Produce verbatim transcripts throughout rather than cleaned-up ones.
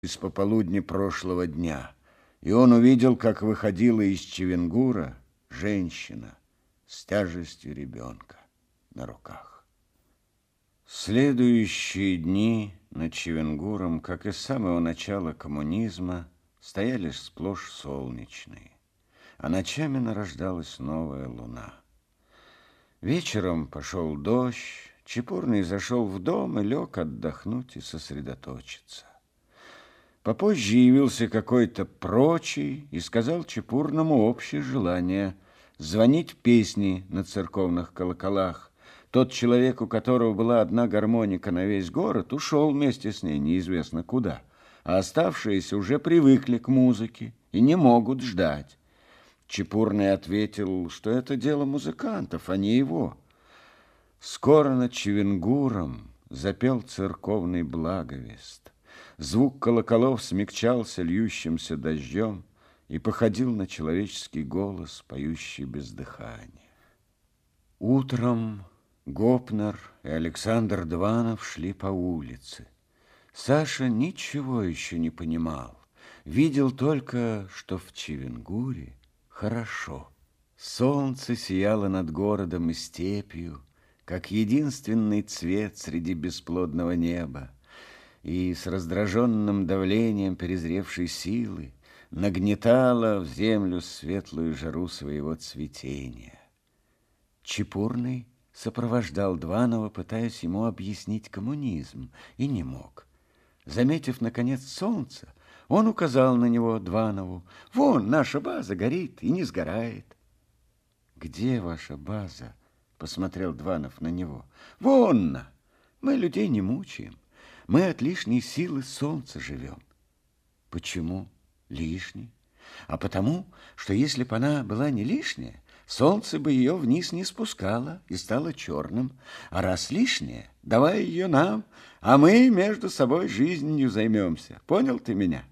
из пополудни прошлого дня, и он увидел, как выходила из Чивенгура женщина с тяжестью ребенка на руках. Следующие дни над Чивенгуром, как и с самого начала коммунизма, стояли сплошь солнечные, а ночами нарождалась новая луна. Вечером пошел дождь, Чепурный зашел в дом и лег отдохнуть и сосредоточиться. Попозже явился какой-то прочий и сказал Чепурному общее желание звонить песни на церковных колоколах. Тот человек, у которого была одна гармоника на весь город, ушел вместе с ней неизвестно куда, а оставшиеся уже привыкли к музыке и не могут ждать. Чепурный ответил, что это дело музыкантов, а не его. Скоро над Чивенгуром запел церковный благовест. Звук колоколов смягчался льющимся дождем и походил на человеческий голос, поющий без дыхания. Утром Гопнер и Александр Дванов шли по улице. Саша ничего еще не понимал. Видел только, что в Чивенгуре хорошо. Солнце сияло над городом и степью, как единственный цвет среди бесплодного неба, и с раздраженным давлением перезревшей силы нагнетало в землю светлую жару своего цветения. Чепурный сопровождал Дванова, пытаясь ему объяснить коммунизм, и не мог. Заметив, наконец, солнце, он указал на него Дванову. «Вон, наша база горит и не сгорает». «Где ваша база?» — посмотрел Дванов на него. «Вон на! Мы людей не мучаем. Мы от лишней силы солнца живем». «Почему лишней?» «А потому, что если бы она была не лишняя, солнце бы ее вниз не спускало и стало черным. А раз лишняя, давай ее нам, а мы между собой жизнью займемся. Понял ты меня?»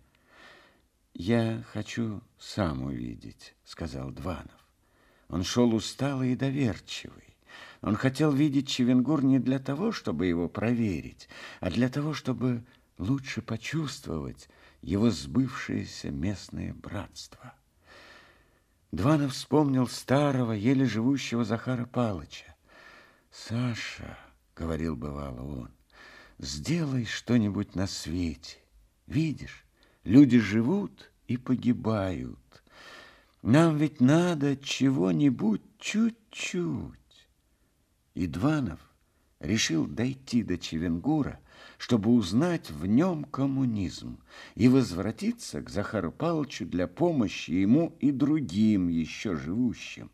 «Я хочу сам увидеть», — сказал Дванов. Он шел усталый и доверчивый. Он хотел видеть Чивенгур не для того, чтобы его проверить, а для того, чтобы лучше почувствовать его сбывшееся местное братство. Дванов вспомнил старого, еле живущего Захара Палыча. «Саша, — говорил бывало он, — сделай что-нибудь на свете. Видишь, люди живут и погибают. Нам ведь надо чего-нибудь чуть-чуть». И Дванов решил дойти до Чивенгура, чтобы узнать в нем коммунизм и возвратиться к Захару Павловичу для помощи ему и другим еще живущим.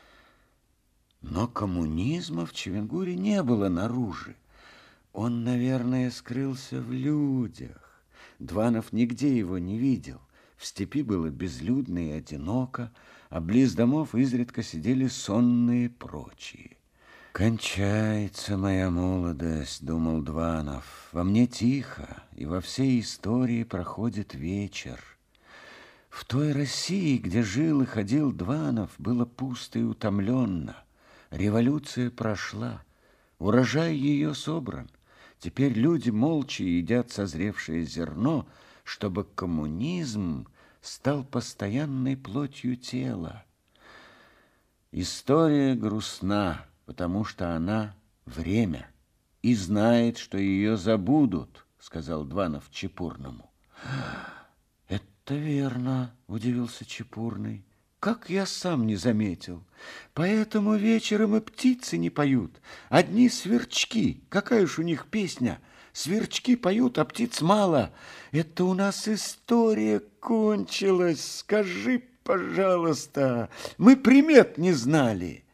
Но коммунизма в Чивенгуре не было наружу. Он, наверное, скрылся в людях. Дванов нигде его не видел. В степи было безлюдно и одиноко, а близ домов изредка сидели сонные прочие. «Кончается моя молодость», — думал Дванов. «Во мне тихо, и во всей истории проходит вечер». В той России, где жил и ходил Дванов, было пусто и утомленно. Революция прошла, урожай ее собран. Теперь люди молча едят созревшее зерно, чтобы коммунизм стал постоянной плотью тела. История грустна, потому что она время и знает, что ее забудут, сказал Дванов Чепурному. Это верно, удивился Чепурный. Как я сам не заметил. Поэтому вечером и птицы не поют, одни сверчки. Какая уж у них песня. Сверчки поют, а птиц мало. Это у нас история кончилась. Скажи, пожалуйста, мы примет не знали.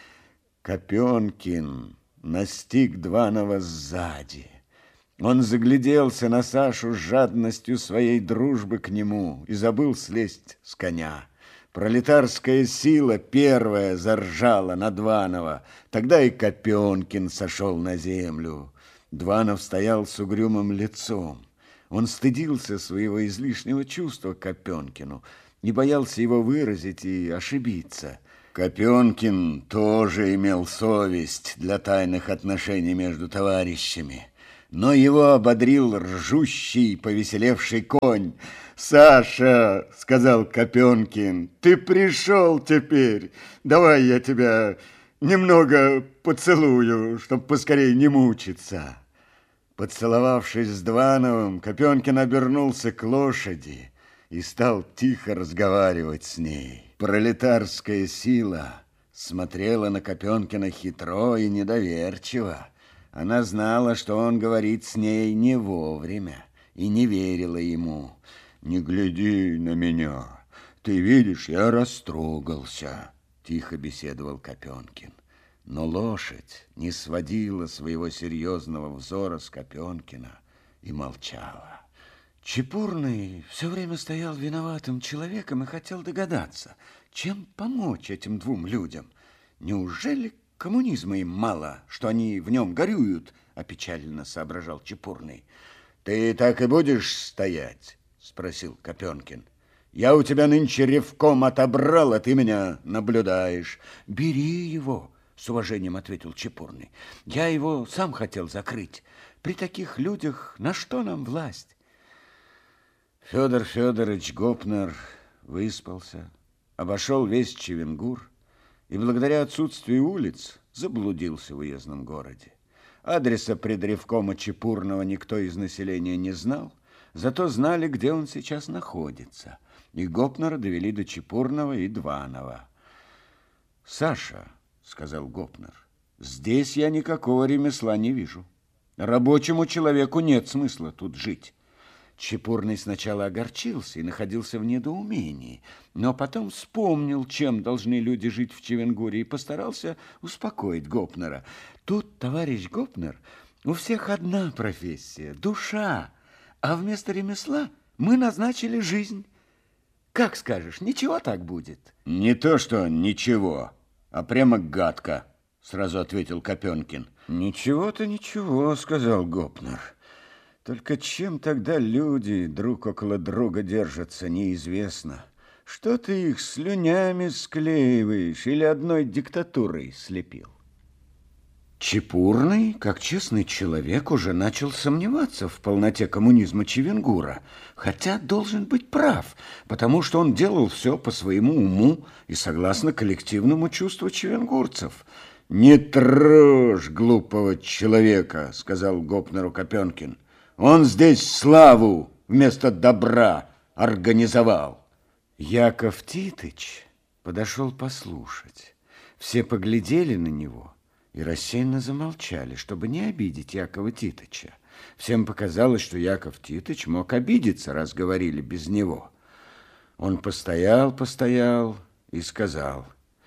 Копенкин настиг Дванова сзади. Он загляделся на Сашу с жадностью своей дружбы к нему и забыл слезть с коня. Пролетарская сила первая заржала на Дванова. Тогда и Копенкин сошел на землю. Дванов стоял с угрюмым лицом. Он стыдился своего излишнего чувства к Копенкину, не боялся его выразить и ошибиться. Копенкин тоже имел совесть для тайных отношений между товарищами. но его ободрил ржущий, повеселевший конь. «Саша, — сказал Копенкин, — ты пришел теперь. Давай я тебя немного поцелую, чтоб поскорей не мучиться». Поцеловавшись с Двановым, Копенкин обернулся к лошади и стал тихо разговаривать с ней. Пролетарская сила смотрела на Копенкина хитро и недоверчиво. Она знала, что он говорит с ней не вовремя, и не верила ему. «Не гляди на меня, ты видишь, я растрогался», — тихо беседовал Копенкин. Но лошадь не сводила своего серьезного взора с Копенкина и молчала. Чепурный все время стоял виноватым человеком и хотел догадаться, чем помочь этим двум людям. Неужели коммунизма им мало, что они в нем горюют, опечаленно соображал Чепурный. «Ты так и будешь стоять?» — спросил Копенкин. «Я у тебя нынче ревком отобрал, а ты меня наблюдаешь». «Бери его», — с уважением ответил Чепурный. «Я его сам хотел закрыть. При таких людях на что нам власть?» Федор Федорович Гопнер выспался, обошел весь Чевенгур и благодаря отсутствию улиц заблудился в уездном городе. Адреса предревкома Чепурного никто из населения не знал, зато знали, где он сейчас находится, и Гопнера довели до Чепурного и Дванова. «Саша, — сказал Гопнер, — здесь я никакого ремесла не вижу. Рабочему человеку нет смысла тут жить». Чепурный сначала огорчился и находился в недоумении, но потом вспомнил, чем должны люди жить в Чевенгуре, и постарался успокоить Гопнера. «Тут, товарищ Гопнер, у всех одна профессия — душа, а вместо ремесла мы назначили жизнь. Как скажешь, ничего так будет?» «Не то что ничего, а прямо гадко», — сразу ответил Копенкин. «Ничего-то ничего», — сказал Гопнер. «Только чем тогда люди друг около друга держатся, неизвестно. Что ты их слюнями склеиваешь или одной диктатурой слепил?» Чепурный, как честный человек, уже начал сомневаться в полноте коммунизма Чевенгура, хотя должен быть прав, потому что он делал все по своему уму и согласно коллективному чувству чевенгурцев. «Не трожь глупого человека, — сказал Гопнеру Копенкин. Он здесь славу вместо добра организовал». Яков Титыч подошел послушать. Все поглядели на него и рассеянно замолчали, чтобы не обидеть Якова Титыча. Всем показалось, что Яков Титыч мог обидеться, раз говорили без него. Он постоял, постоял и сказал: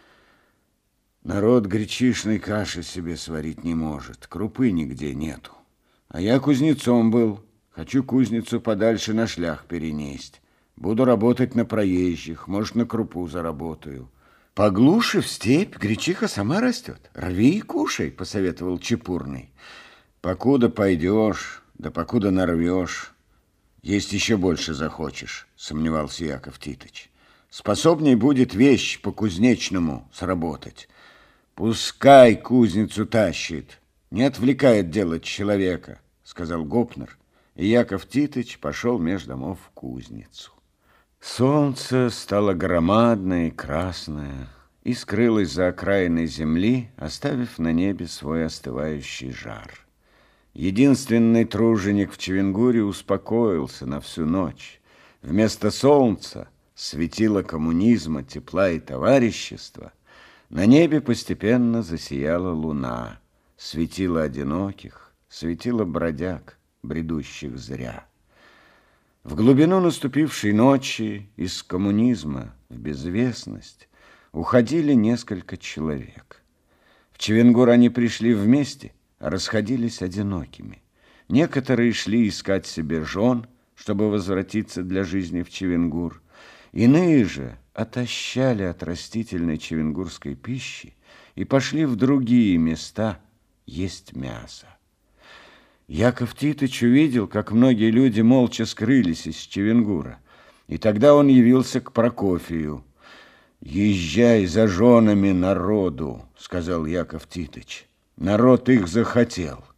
«Народ гречишной каши себе сварить не может, крупы нигде нету. А я кузнецом был, хочу кузницу подальше на шлях перенесть. Буду работать на проезжих, может, на крупу заработаю». «Поглуши в степь, гречиха сама растет. Рви и кушай», — посоветовал Чепурный. «Покуда пойдешь, да покуда нарвешь, есть еще больше захочешь», — сомневался Яков Титыч. «Способней будет вещь по-кузнечному сработать. Пускай кузницу тащит, не отвлекает дело человека», — сказал Гопнер, и Яков Титыч пошел меж домов в кузницу. Солнце стало громадное и красное и скрылось за окраиной земли, оставив на небе свой остывающий жар. Единственный труженик в Чевенгуре успокоился на всю ночь. Вместо солнца, светила коммунизма, тепла и товарищества, на небе постепенно засияла луна, светила одиноких, светила бродяг, бредущих зря. В глубину наступившей ночи из коммунизма в безвестность уходили несколько человек. В Чевенгур они пришли вместе, а расходились одинокими. Некоторые шли искать себе жен, чтобы возвратиться для жизни в Чевенгур. Иные же отощали от растительной чевенгурской пищи и пошли в другие места есть мясо. Яков Титыч увидел, как многие люди молча скрылись из Чевенгура, и тогда он явился к Прокофию. «Езжай за женами народу, — сказал Яков Титыч, — народ их захотел.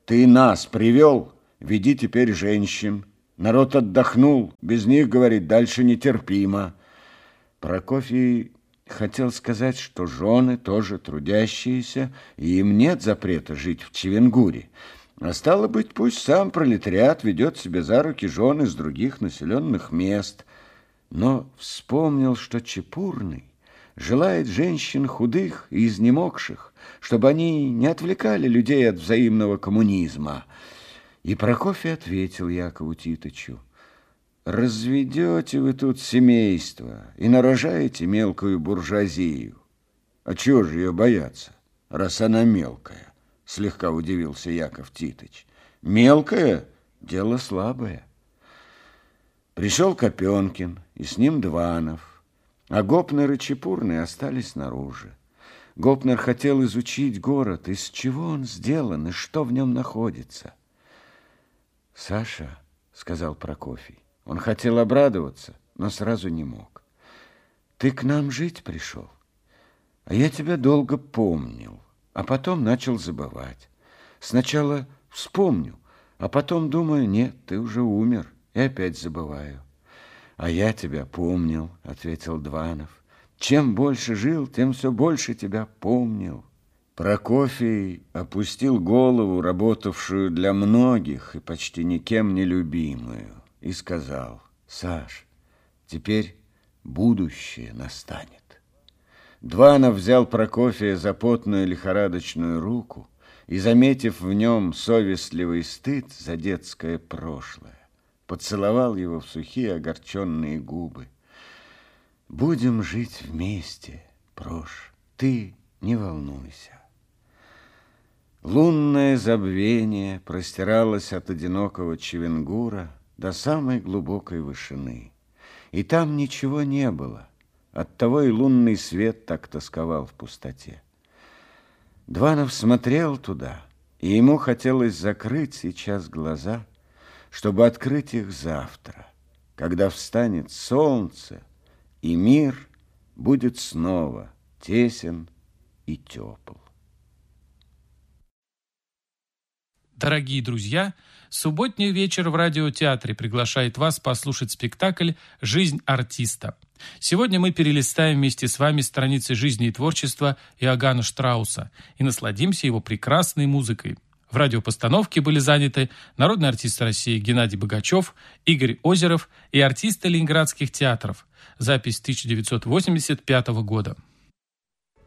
Ты нас привел, веди теперь женщин. Народ отдохнул, без них, говорит, дальше нетерпимо. Прокофий хотел сказать, что жены тоже трудящиеся, и им нет запрета жить в Чивенгуре. А стало быть, пусть сам пролетариат ведет себе за руки жены из других населенных мест. Но вспомнил, что Чепурный желает женщин худых и изнемогших, чтобы они не отвлекали людей от взаимного коммунизма. И Прокофий ответил Якову Титычу: разведете вы тут семейство и нарожаете мелкую буржуазию. А чего же ее бояться, раз она мелкая? Слегка удивился Яков Титыч. Мелкая — дело слабое. Пришел Копенкин, и с ним Дванов, а Гопнер и Чепурный остались снаружи. Гопнер хотел изучить город, из чего он сделан и что в нем находится. «Саша», — сказал Прокофий, он хотел обрадоваться, но сразу не мог. «Ты к нам жить пришел, а я тебя долго помнил, а потом начал забывать. Сначала вспомню, а потом думаю, нет, ты уже умер, и опять забываю». «А я тебя помнил», — ответил Дванов. «Чем больше жил, тем все больше тебя помнил». Прокофий опустил голову, работавшую для многих и почти никем не любимую, и сказал: «Саш, теперь будущее настанет». Дванов взял Прокофия за потную лихорадочную руку и, заметив в нем совестливый стыд за детское прошлое, поцеловал его в сухие огорченные губы. «Будем жить вместе, Прош, ты не волнуйся». Лунное забвение простиралось от одинокого Чивенгура до самой глубокой вышины, и там ничего не было. Оттого и лунный свет так тосковал в пустоте. Дванов смотрел туда, и ему хотелось закрыть сейчас глаза, чтобы открыть их завтра, когда встанет солнце, и мир будет снова тесен и тепл. Дорогие друзья, субботний вечер в радиотеатре приглашает вас послушать спектакль «Жизнь артиста». Сегодня мы перелистаем вместе с вами страницы жизни и творчества Иоганна Штрауса и насладимся его прекрасной музыкой. В радиопостановке были заняты народный артист России Геннадий Богачев, Игорь Озеров и артисты ленинградских театров. Запись тысяча девятьсот восемьдесят пятого года.